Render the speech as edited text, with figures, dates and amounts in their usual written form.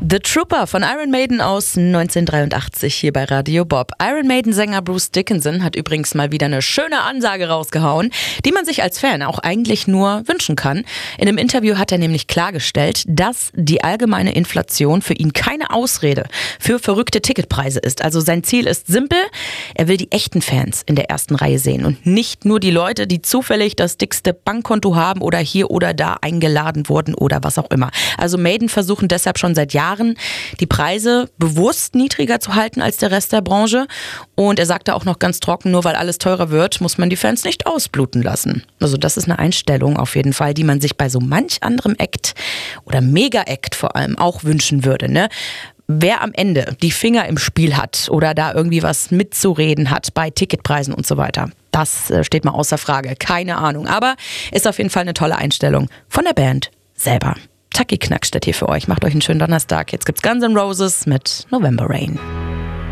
The Trooper von Iron Maiden aus 1983 hier bei Radio Bob. Iron Maiden-Sänger Bruce Dickinson hat übrigens mal wieder eine schöne Ansage rausgehauen, die man sich als Fan auch eigentlich nur wünschen kann. In einem Interview hat er nämlich klargestellt, dass die allgemeine Inflation für ihn keine Ausrede für verrückte Ticketpreise ist. Also sein Ziel ist simpel, er will die echten Fans in der ersten Reihe sehen und nicht nur die Leute, die zufällig das dickste Bankkonto haben oder hier oder da eingeladen wurden oder was auch immer. Also Maiden versuchen deshalb schon seit Jahren, die Preise bewusst niedriger zu halten als der Rest der Branche. Und er sagte auch noch ganz trocken, nur weil alles teurer wird, muss man die Fans nicht ausbluten lassen. Also das ist eine Einstellung auf jeden Fall, die man sich bei so manch anderem Act oder Mega-Act vor allem auch wünschen würde, ne? Wer am Ende die Finger im Spiel hat oder da irgendwie was mitzureden hat bei Ticketpreisen und so weiter, das steht mal außer Frage. Keine Ahnung, aber ist auf jeden Fall eine tolle Einstellung von der Band selber. Taki Knackstedt hier für euch. Macht euch einen schönen Donnerstag. Jetzt gibt's Guns N' Roses mit November Rain.